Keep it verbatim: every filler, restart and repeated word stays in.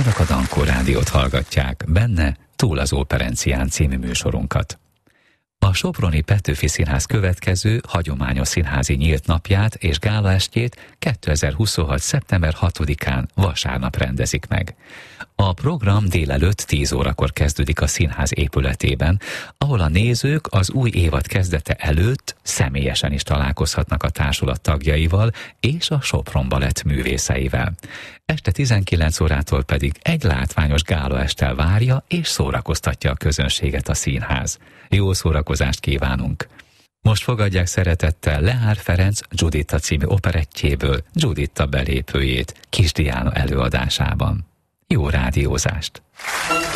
Önök a Dankó Rádiót hallgatják, benne Túl az Óperencián című műsorunkat. A soproni Petőfi Színház következő hagyományos színházi nyílt napját és gálaestjét kétezer-huszonhat. szeptember hatodikán vasárnap rendezik meg. A program délelőtt tíz órakor kezdődik a színház épületében, ahol a nézők az új évad kezdete előtt személyesen is találkozhatnak a társulat tagjaival és a Sopron Balett művészeivel. Este tizenkilenc órától pedig egy látványos gálaesttel várja és szórakoztatja a közönséget a színház. Jó szórakozást kívánunk! Most fogadják szeretettel Lehár Ferenc Giuditta című operettjéből Giuditta belépőjét Kis Diana előadásában. Jó rádiózást!